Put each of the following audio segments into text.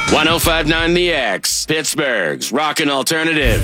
105.9 The X, Pittsburgh's Rockin' Alternative.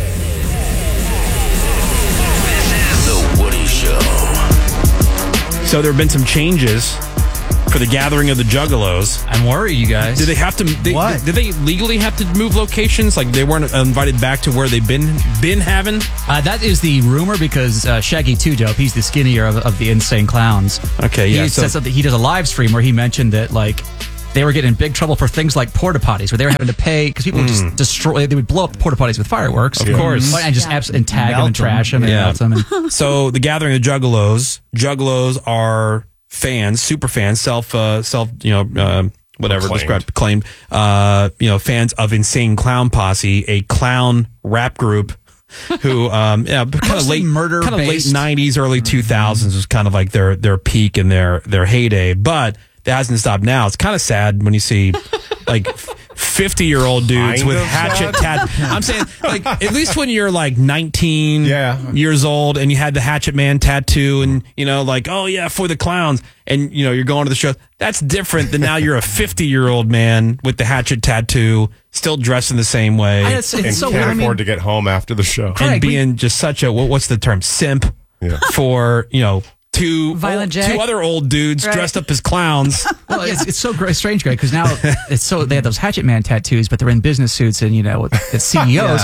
This is The Woody Show. So there have been some changes for the gathering of the Juggalos. I'm worried, you guys. Did they have to? What? Did they legally have to move locations? Like they weren't invited back to where they've been having? That is the rumor because Shaggy 2 Dope, he's the skinnier of the Insane Clowns. Okay, yeah. He said something. He does a live stream where he mentioned that like they were getting in big trouble for things like porta potties, where they were having to pay because people just destroy. They would blow up porta potties with fireworks, Of course, and just and tag them and trash them and melt them. And, so the gathering of the Juggalos are fans, super fans, whatever described, claimed, fans of Insane Clown Posse, a clown rap group who, kind of late 90s, early 2000s was kind of like their peak and their heyday, but that hasn't stopped now. It's kind of sad when you see like 50-year-old dudes with hatchet I'm saying, like, at least when you're like 19 years old and you had the Hatchet Man tattoo and, like, oh yeah, for the clowns. And, you're going to the show. That's different than now you're a 50-year-old man with the hatchet tattoo, still dressing the same way. it's and so can't weird. afford to get home after the show. And being just such a, what's the term? Simp for, two other old dudes dressed up as clowns. Well, it's so strange, Greg, because now they have those Hatchet Man tattoos, but they're in business suits and it's CEOs.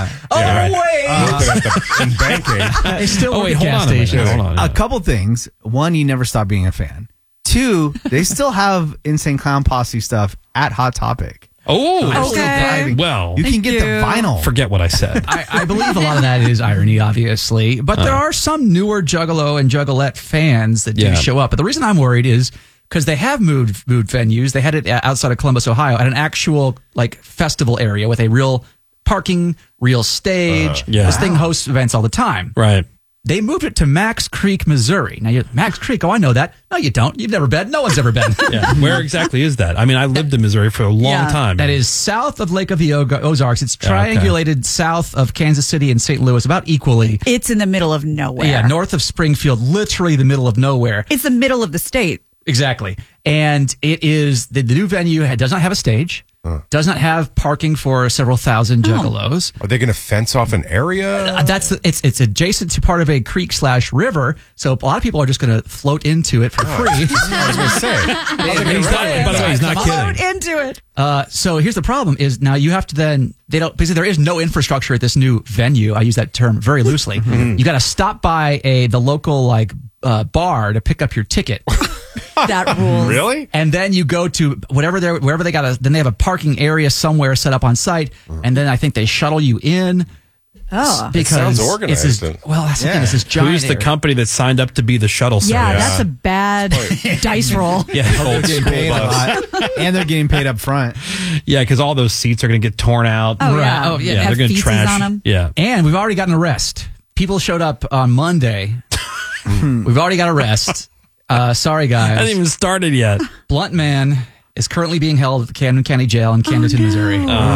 In banking. They still work at gas stations. Hold on. A couple things. One, you never stop being a fan. Two, they still have Insane Clown Posse stuff at Hot Topic. Oh, okay. Well, you can get the vinyl. Forget what I said. I believe a lot of that is irony, obviously, but there are some newer Juggalo and Juggalette fans that do show up. But the reason I'm worried is because they have moved venues. They had it outside of Columbus, Ohio, at an actual like festival area with a real parking, real stage. This thing hosts events all the time. Right. They moved it to Max Creek, Missouri. Now, Max Creek, I know that. No, you don't. You've never been. No one's ever been. Where exactly is that? I mean, I lived in Missouri for a long time. That is south of Lake of the Ozarks. It's triangulated south of Kansas City and St. Louis, about equally. It's in the middle of nowhere. Yeah, north of Springfield, literally the middle of nowhere. It's the middle of the state. Exactly. And it is, the new venue does not have a stage. Does not have parking for several thousand Juggalos. Are they going to fence off an area? It's adjacent to part of a creek/river, so a lot of people are just going to float into it for free. I was going to say. By the way, he's not kidding. Float into it. So here's the problem: is now you have to then basically there is no infrastructure at this new venue. I use that term very loosely. You got to stop by the local bar to pick up your ticket. That rules. Really? And then you go to wherever they then they have a parking area somewhere set up on site, and then I think they shuttle you in. Oh, because it sounds organized. That's the thing. It's this giant. Who's the company that signed up to be the shuttle service? Yeah, that's a bad dice roll. Old school bus. And they're getting paid up front. Yeah, because all those seats are going to get torn out. Oh, yeah. Oh, yeah. They're Have going to feces trash on them. Yeah, And we've already gotten an arrest. People showed up on Monday. We've already got arrest. Sorry, guys. hasn't even started yet. Blunt Man is currently being held at the Camden County Jail in Camden, Missouri.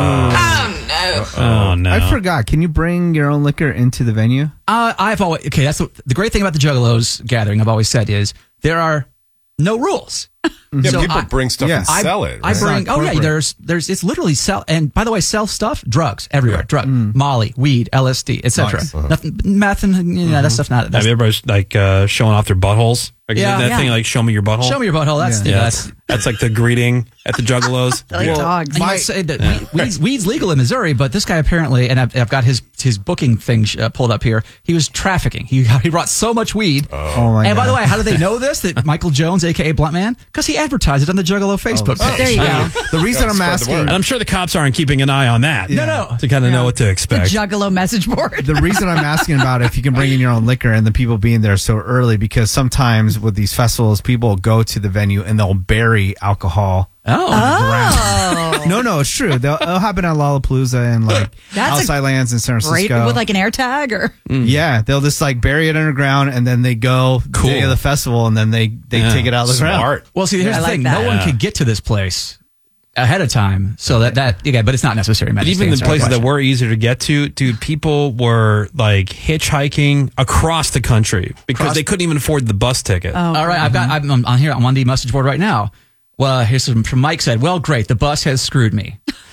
Oh no! I forgot. Can you bring your own liquor into the venue? That's the great thing about the Juggalos gathering. I've always said is there are no rules. Yeah, So people bring stuff and I sell it. I Right? bring. Oh yeah, corporate. there's it's literally sell. And by the way, sell stuff, drugs everywhere. Drug, Molly, weed, LSD, etc. Nice. Nothing, meth, and that stuff. Not Have that's, everybody's like showing off their buttholes? Like, Yeah. that Yeah. thing like show me your butthole. show me your butthole. That's like the greeting at the Juggalos. They're like dogs. And you might say that weed's legal in Missouri, but this guy apparently, and I've got his booking thing pulled up here. He was trafficking. He brought so much weed. Oh my And by God. the way, how do they know this? That Michael Jones, aka Blunt Man, because he advertised it on the Juggalo Facebook page. There you go. The reason I'm Spread the asking, word. And I'm sure the cops aren't keeping an eye on that. No. To kind of know what to The expect. Juggalo message board. the reason I'm asking about if you can bring in your own liquor and the people being there so early, because sometimes with these festivals, people go to the venue and they'll bury alcohol. Oh. No, it's true. It'll happen at Lollapalooza and like That's outside lands in San Great Francisco. with like an air tag or Yeah, they'll just like bury it underground and then they go Cool. day of the festival and then they take it out of the ground. Smart. Well, see, here's I the like thing: that. no one could get to this place ahead of time, so that but it's not necessary. But even the places that were easier to get to, dude, people were like hitchhiking across the country because they couldn't even afford the bus ticket. Oh. All right, I'm on here. I'm on the message board right now. Well, here's some from Mike said. Well, great. The bus has screwed me.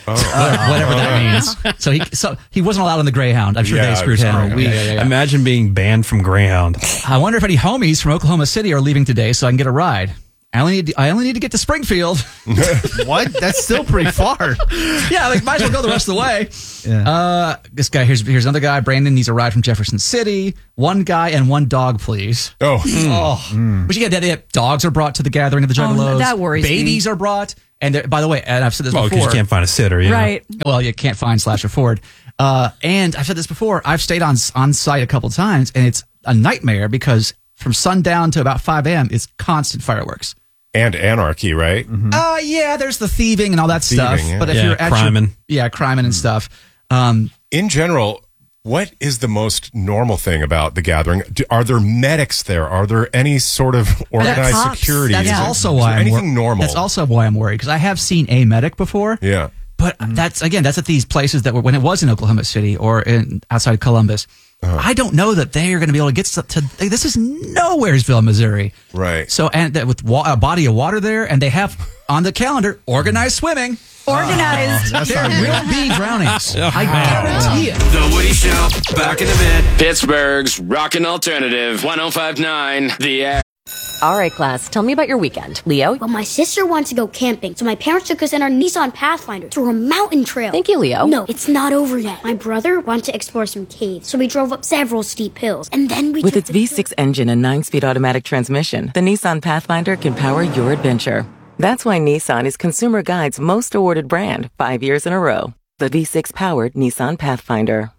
whatever that means. So he wasn't allowed on the Greyhound. I'm sure they screwed him. Imagine being banned from Greyhound. I wonder if any homies from Oklahoma City are leaving today so I can get a ride. I only need to get to Springfield. What? That's still pretty far. Yeah, might as well go the rest of the way. Yeah. This guy, here's another guy. Brandon needs a ride from Jefferson City. One guy and one dog, please. Oh. But you get that dogs are brought to the gathering of the Juggalos. That worries me. Babies are brought. And by the way, and I've said this Well, before. because you can't find a sitter. Right. Well, you can't find / afford. And I've said this before. I've stayed on site a couple times, and it's a nightmare because from sundown to about 5 a.m., it's constant fireworks. And anarchy, right? Mm-hmm. Yeah, there's the thieving and all that stuff. Yeah. But if you're criming. Criming and stuff. In general, what is the most normal thing about the gathering? Are there medics there? Are there any sort of organized cops. security? That's Is also is why there I'm anything normal? That's also why I'm worried because I have seen a medic before. Yeah. But that's at these places that were when it was in Oklahoma City or outside Columbus. I don't know that they are going to be able to get to. This is nowheresville, Missouri. Right. So and with a body of water there, and they have on the calendar organized swimming. Organized. There will be drownings. I guarantee it. The Woody Show, back in a bit. Pittsburgh's Rockin' Alternative, 105.9 The X. All right, class, tell me about your weekend. Leo? Well, my sister wanted to go camping, so my parents took us in our Nissan Pathfinder through a mountain trail. Thank you, Leo. No, it's not over yet. My brother wanted to explore some caves, so we drove up several steep hills, and then we With took its V6 engine and 9-speed automatic transmission, the Nissan Pathfinder can power your adventure. That's why Nissan is Consumer Guide's most awarded brand 5 years in a row. The V6-powered Nissan Pathfinder.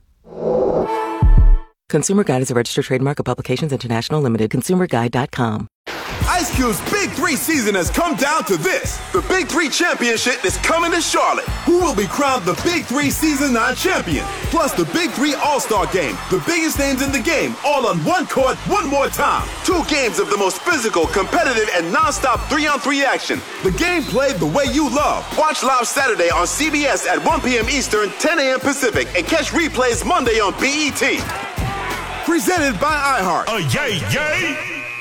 Consumer Guide is a registered trademark of Publications International Limited. ConsumerGuide.com. Ice Cube's Big 3 season has come down to this. The Big 3 Championship is coming to Charlotte. Who will be crowned the Big 3 Season 9 champion? Plus the Big 3 All-Star Game. The biggest names in the game, all on one court, one more time. 2 games of the most physical, competitive, and non-stop 3-on-3 action. The game played the way you love. Watch live Saturday on CBS at 1 p.m. Eastern, 10 a.m. Pacific, and catch replays Monday on BET. Presented by iHeart. Yay!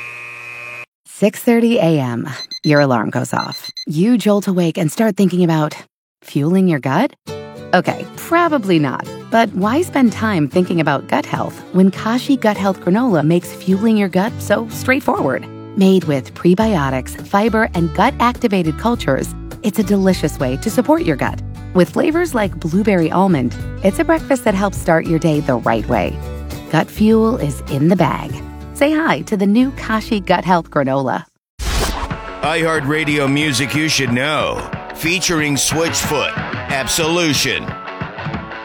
6:30 a.m. Your alarm goes off. You jolt awake and start thinking about fueling your gut? Okay, probably not. But why spend time thinking about gut health when Kashi Gut Health Granola makes fueling your gut so straightforward? Made with prebiotics, fiber, and gut-activated cultures, it's a delicious way to support your gut. With flavors like blueberry almond, it's a breakfast that helps start your day the right way. Gut fuel is in the bag. Say hi to the new Kashi Gut Health Granola. iHeartRadio music you should know. Featuring Switchfoot, Absolution,